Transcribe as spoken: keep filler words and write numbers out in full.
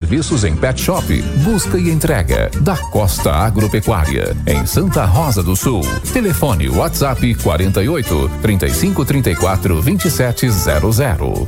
serviços em pet shop, busca e entrega. Da Costa Agropecuária, em Santa Rosa do Sul. Telefone WhatsApp quarenta e oito, trinta e cinco, trinta e quatro, vinte e sete zero zero.